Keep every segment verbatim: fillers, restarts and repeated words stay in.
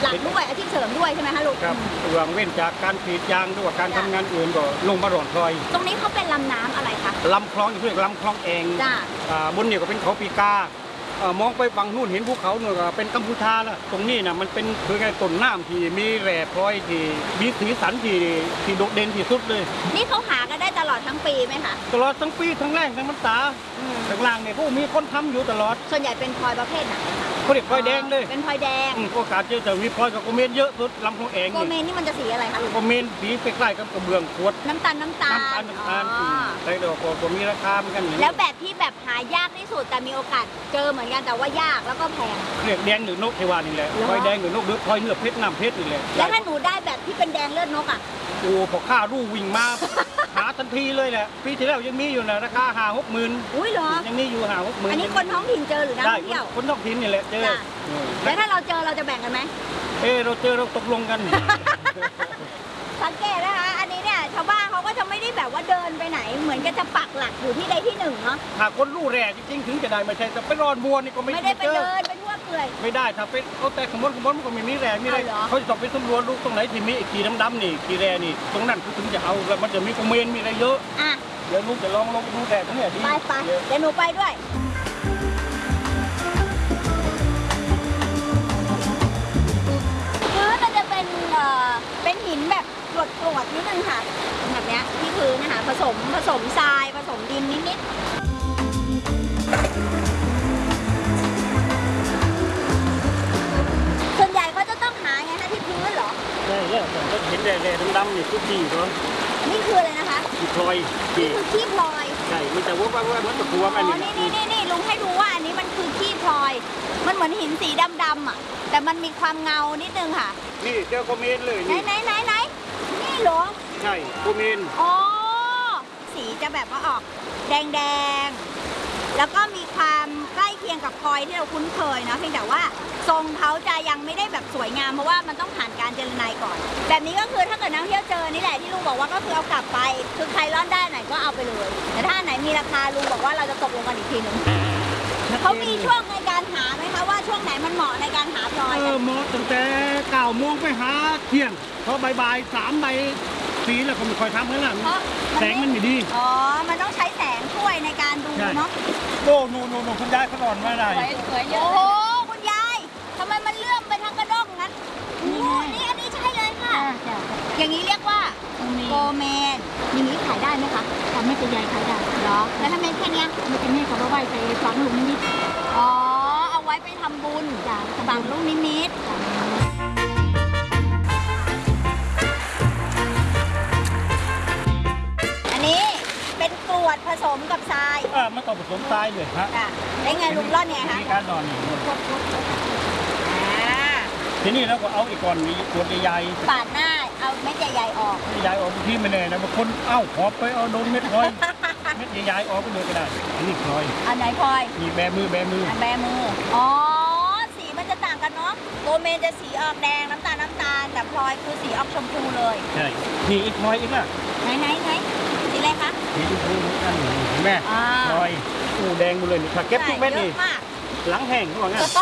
หลักด้วยอาชีพเสริมด้วยใช่ไหมคะลุงครับหลังเว้นจากการกรีดยางด้วยการทำงานอื่นก็ลงมาหล่อนพลอยตรงนี้เขาเป็นลำน้ำอะไรคะลำคลองอยู่เรียกลำคลองเองบนเนี่ยก็เป็นเขาปีกามองไปฝั่งนู่นเห็นภูเขาเนี่ยเป็นกัมพูชาแล้วตรงนี้นะมันเป็นคือไงต้นน้ำที่มีแร่พลอยที่มีสีสันที่ที่โดดเด่นที่สุดเลยนี่เขาหากันได้ตลอดทั้งปีไหมคะตลอดทั้งปีทั้งแรงทั้งน้ำตาทั้งล่างเนี่ยก็มีคนทำอยู่ตลอดส่วนใหญ่เป็นพลอยประเภทไหนคะเขาเรียกพลอยแดงเลยเป็นพลอยแดงโอกาสเจอแต่มีพลอยกับโกเมนเยอะสุดลำของเองโกเมนนี่มันจะสีอะไรคะโกเมนสีใกล้ๆกับกระเบื้องขวดน้ำตาลน้ำตาลน้ำตาลน้ำตาลแต่เดี๋ยวก็มีราคาเหมือนกันแล้วแบบที่แบบหายากที่สุดแต่มีโอกาสเจอเหมือนกันแต่ว่ายากแล้วก็แพงเรียกแดงหรือนกเทวานี่แหละพลอยแดงหรือนกหรือพลอยเนื้อเพชรน้ำเพชรนี่แหละแล้วถ้าหนูได้แบบที่เป็นแดงเลือดนกอ่ะโอ้พอข้ารู้วิ่งมาหาทันทีเลยแหละปีที่แล้วยังมีอยู่นะราคาห้าหกหมื่นอุ้ยเหรอยังมีอยู่ห้าหกหมื่นอันนี้คนท้องถิ่นเจอหรือนักท่องเที่ยวคนท้องถิ่นนี่แหละเจอแล้วถ้าเราเจอเราจะแบ่งกันไหมเออเราเจอเราตกลงกันสังเกตนะคะอันนี้เนี่ยชาวบ้านเขาก็จะไม่ได้แบบว่าเดินไปไหนเหมือนกันจะปักหลักอยู่ที่ใดที่หนึ่งเนาะหากคนรู้แร่จริงๆถึงจะได้ไม่ใช่จะไปรอนบัวนี่ก็ไม่ไม่ได้ไปเดินไปทั่วเปลือยไม่ได้ถ้าไปเขาแต่ขมนขมนมันก็ไม่มีแร่มีอะไรเขาจะต้องไปสำรวจลูกตรงไหนที่มีขีดำๆนี่ขีแร่นี่ตรงนั้นถึงจะเอาแล้วมันจะมีโกเมนมีอะไรเยอะอ่ะเดี๋ยวลูกจะลองลองดูแร่ตรงนี้ดีไปไปเดี๋ยวหนูไปด้วยพื้นมันจะเป็นเอ่อเป็นหินแบบกรวดกรวดนิดนึงค่ะแบบเนี้ยที่พื้นนะคะผสมผสมทรายผสมดินนิดๆส่วนใหญ่เขาจะต้องหาไงคะที่พื้นเหรอใช่ใช่แต่เห็นแร่ๆดำๆนี่ทุกทีเนาะนี่คืออะไรนะคะขี้พลอยนี่คือขี้พลอยใช่มีแต่ว่าว่ามันตะกัวมันนี่นี่นี่นี่ลุงให้ดูว่าอันนี้มันคือขี้พลอยมันเหมือนหินสีดำๆอ่ะแต่มันมีความเงานิดนึงค่ะนี่เจอโกเมนเลยไหนไหนไหนไหนนี่เหรอใช่โกเมนอ๋อสีจะแบบว่าออกแดงๆแล้วก็มีความใกล้เคียงกับพลอยที่เราคุ้นเคยนะเพียงแต่ว่าทรงเขาจะยังไม่ได้แบบสวยงามเพราะว่ามันต้องผ่านการเจรไนก่อนแบบนี้ก็คือถ้าเกิดนักท่องเที่ยวเจอนี่แหละที่ลุงบอกว่าก็คือเอากลับไปคือใครร่อนได้ไหนก็เอาไปเลยแต่ถ้าไหนมีราคาลุงบอกว่าเราจะตกลงกันอีกทีหนึ่งเขามีช่วงในการหาไหมคะว่าช่วงไหนมันเหมาะในการหาพลอยเออเหมาะตั้งแต่เก้าโมงไปหาเที่ยงพอบ่ายๆสามใบสีแล้วก็ไม่ค่อยทำแล้วล่ะแสงมันไม่ดีอ๋อมันต้องใช้แสงช่วยในการดูเนาะโน่โน่โน่คุณยายเขาหลอนมาได้สวยๆเยอะโอ้โหคุณยายทำไมมันเลื่อมไปทางกระด้งงั้นนี่อันนี้ใช่เลยค่ะอย่างนี้เรียกว่าโกเมนอย่างนี้ขายได้ไหมคะทำไม่จะใหญ่ขายได้หรอแล้วถ้าเม็ดแค่นี้มันจะนี่เขาเอาไว้ไปฝังลูกนิดอ๋อเอาไว้ไปทำบุญฝังลูกนิดอันนี้เป็นกรวดผสมกับทรายอ่ามันต้องผสมทรายเลยฮะได้ไงลุงร่อนเนี่ยคะมีการนอนทีนี้แล้วก็เอาอีกก่อนมีขวดใหญ่ๆปาดหน้าเอาเม็ดใหญ่ๆออกใหญ่ออกที่ไม่แน่นะบางคนเอ้าขอไปเอาโดนเม็ดพลอยเม็ดใหญ่ๆออกไปเลยก็ได้อันนี้พลอยอันไหนพลอยมีแบมือแบมือแบมืออ๋อสีมันจะต่างกันเนาะโกเมนจะสีออกแดงน้ำตาลน้ำตาลแต่พลอยคือสีออกชมพูเลยใช่นี่อีกพลอยอีกล่ะไหนไหนไหนสีอะไรคะสีชมพูนั่นแม่พลอยอูแดงหมดเลยถ้าเก็บทุกเม็ดนี่หลังแห้งเขาบอกงั้น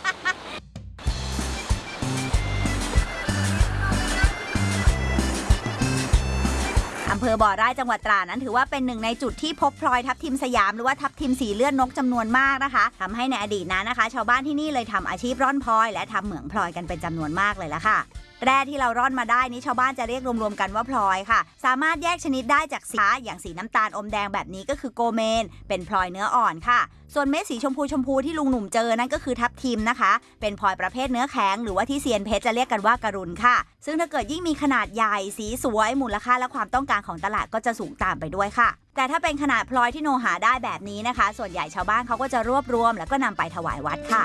อำเภอบ่อไร่จังหวัดตราดนั้นถือว่าเป็นหนึ่งในจุดที่พบพลอยทับทิมสยามหรือว่าทับทิมสีเลือดนกจำนวนมากนะคะทำให้ในอดีตนั้นนะคะชาวบ้านที่นี่เลยทำอาชีพร่อนพลอยและทำเหมืองพลอยกันเป็นจำนวนมากเลยละค่ะแร่ที่เราร่อนมาได้นี้ชาวบ้านจะเรียกรวมๆกันว่าพลอยค่ะสามารถแยกชนิดได้จากสีอย่างสีน้ำตาลอมแดงแบบนี้ก็คือโกเมนเป็นพลอยเนื้ออ่อนค่ะส่วนเม็ดสีชมพูชมพูที่ลุงหนุ่มเจอนั่นก็คือทับทิมนะคะเป็นพลอยประเภทเนื้อแข็งหรือว่าที่เซียนเพชรจะเรียกกันว่าการุณค่ะซึ่งถ้าเกิดยิ่งมีขนาดใหญ่สีสวยมูลค่าและความต้องการของตลาดก็จะสูงตามไปด้วยค่ะแต่ถ้าเป็นขนาดพลอยที่โนหาได้แบบนี้นะคะส่วนใหญ่ชาวบ้านเขาก็จะรวบรวมแล้วก็นำไปถวายวัดค่ะ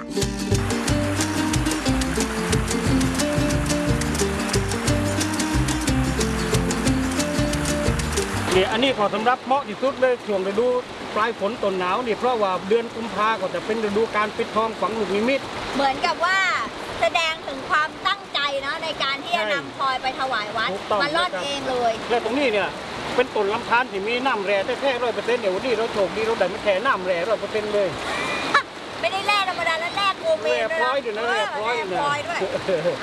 นี่อันนี้ขอสำหรับเหมาะที่สุดเลยช่วงฤดูปลายฝนต้นหนาวนี่เพราะว่าเดือนกุมภาก็จะเป็นฤดูการปิดทองฝังลูกนิมิตเหมือนกับว่าแสดงถึงความตั้งใจเนาะในการที่จะนำพลอยไปถวายวัดมาลอดเองเลยและตรงนี้เนี่ยเป็นต้นลำธารที่มีน้ำแร่แท้ๆร้อยเปอร์เซ็นต์เดี๋ยววันนี้เราโชคดีเราได้มาแค่น้ำแร่ร้อยเปอร์เซ็นต์เลยไม่ได้แร่ธรรมดาแล้วแร่โกเมนด้วยนะแร่พลอยด้วยนะแร่พลอยด้วย